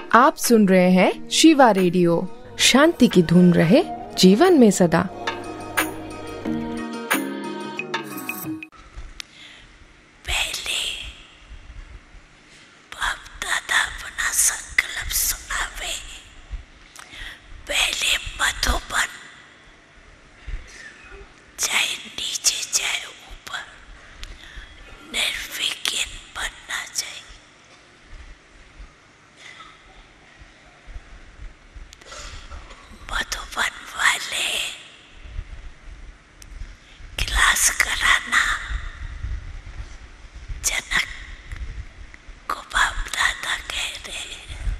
आप सुन रहे हैं शिवा रेडियो। शांति की धुन रहे जीवन में सदा। पहले बाप दादा अपना संकल्प सुनावे। पहले मधुबन, चाहे नीचे चाहे ऊपर, निर्विघ्न बनना चाहिए। मधुबन वाले क्लास कराना जनक को बाप दादा कह रहे हैं।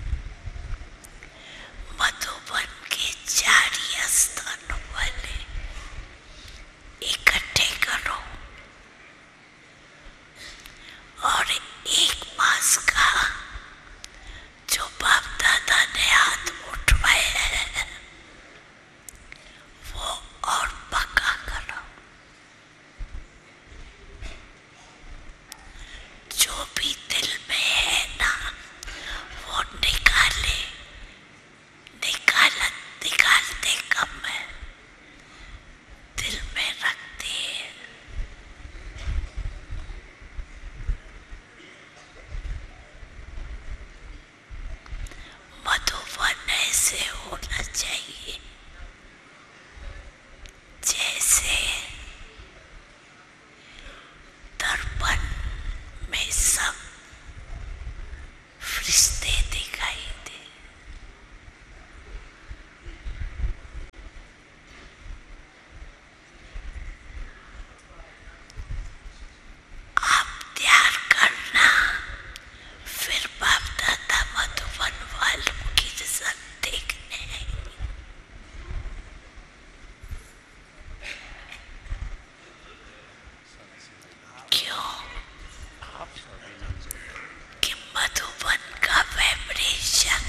मधुबन के 4 स्थानों वाले इकट्ठे करो और 1 मास का जो बाप दादा ने हाथ उठवाया है वो और पक्का करो। जो भी दिल में है ना वो निकालते कम है, दिल में रखते हैं। मधुबन ऐसे होना चाहिए जैसे दर्पण में सब फरिश्ते दिखाई दे। आप तैयार करना, फिर बाप दादा मधुबन वालों की रिजल्ट देखने आएंगे। क्यों? कि मधुबन का वाइब्रेशन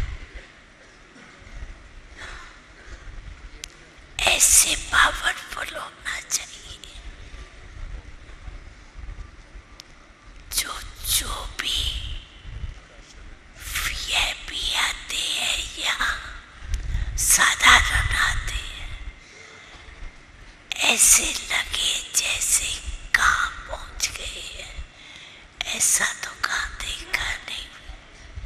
ऐसे पावरफुल होना चाहिए जो भी वीआईपी आते हैं या साधारण आते हैं, ऐसे